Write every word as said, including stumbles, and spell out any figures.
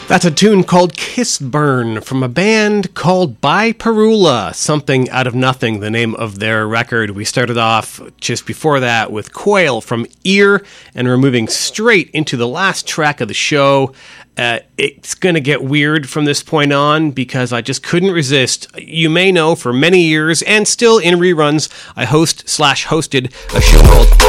That's a tune called Kiss Burn from a band called By Perula, Something Out of Nothing, the name of their record. We started off just before that with Coil from Ear, and we're moving straight into the last track of the show. Uh, it's going to get weird from this point on because I just couldn't resist. You may know for many years and still in reruns, I host slash hosted a show called